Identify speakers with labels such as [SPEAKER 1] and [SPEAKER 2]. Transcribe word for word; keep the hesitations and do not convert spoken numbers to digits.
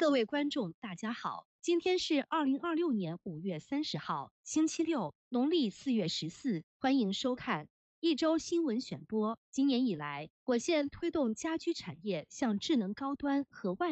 [SPEAKER 1] 各位观众，大家好，今天是二零二六年五月三十号，星期六，农历四月十四，欢迎收看一周新闻选播。今年以来，我县推动家居产业向智能高端和外